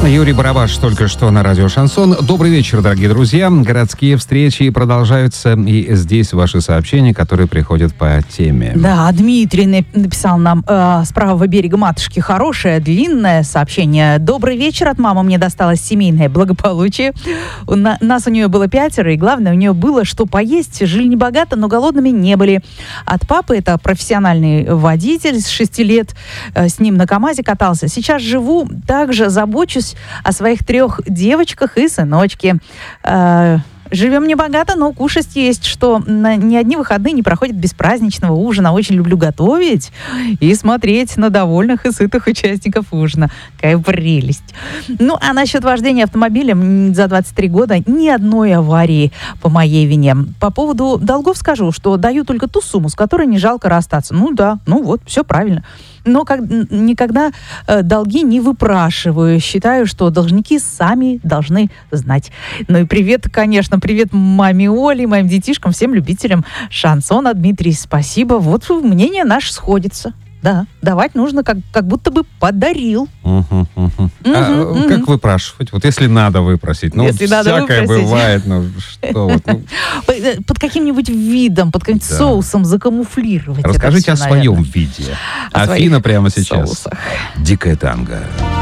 Юрий Барабаш только что на радио «Шансон». Добрый вечер, дорогие друзья. Городские встречи продолжаются. И здесь ваши сообщения, которые приходят по теме. Да, Дмитрий написал нам с правого берега матушки хорошее, длинное сообщение. Добрый вечер. От мамы мне досталось семейное благополучие. Нас у нее было 5, и главное, у нее было что поесть. Жили небогато, но голодными не были. От папы это профессиональный водитель с 6 лет. С ним на КамАЗе катался. Сейчас живу, также забочусь о своих 3 девочках и сыночке. Живем небогато, но кушать есть, что ни одни выходные не проходят без праздничного ужина. Очень люблю готовить и смотреть на довольных и сытых участников ужина. Какая прелесть. Ну, а насчет вождения автомобилем за 23 года ни одной аварии по моей вине. По поводу долгов скажу, что даю только ту сумму, с которой не жалко расстаться. Ну да, ну вот, все правильно. Но никогда долги не выпрашиваю. Считаю, что должники сами должны знать. Ну и привет, конечно, привет маме Оле, моим детишкам, всем любителям шансона. Дмитрий, спасибо. Вот мнение наше сходится. Да, давать нужно, как будто бы подарил. Как выпрашивать? Вот если надо выпросить. Ну, если всякое бывает. Ну, что вот. Под каким-нибудь видом, под каким-нибудь соусом закамуфлировать. Расскажите о своем виде. Афина прямо сейчас. Соусах. Дикая танго.